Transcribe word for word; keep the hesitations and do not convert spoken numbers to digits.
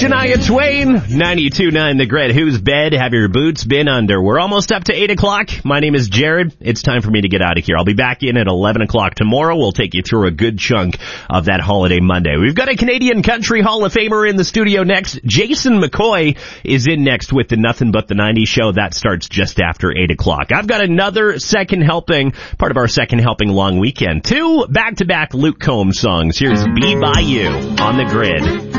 Shania Twain, ninety-two point nine The Grid. Whose bed have your boots been under? We're almost up to eight o'clock. My name is Jared. It's time for me to get out of here. I'll be back in at eleven o'clock tomorrow. We'll take you through a good chunk of that holiday Monday. We've got a Canadian Country Hall of Famer in the studio next. Jason McCoy is in next with the Nothing But the nineties show. That starts just after eight o'clock. I've got another second helping, part of our second helping long weekend. Two back-to-back Luke Combs songs. Here's Be By You on The Grid.